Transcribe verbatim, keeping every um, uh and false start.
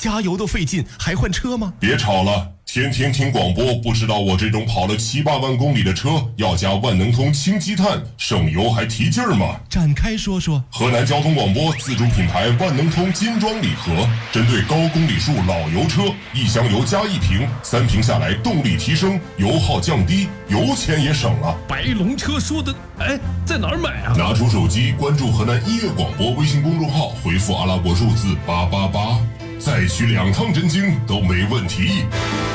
加油都费劲，还换车吗？ 别吵了，天天听广播，不知道我这种跑了七八万公里的车要加万能通氢积碳，省油还提劲儿吗？ 展开说说。 河南交通广播自主品牌万能通金装礼盒，针对高公里数老油车，一箱油加一瓶，三瓶下来动力提升，油耗降低，油钱也省了。 白龙车说的，哎，在哪儿买啊？ 拿出手机关注河南音乐广播微信公众号，回复阿拉伯数字八八八，再取两趟真经都没问题。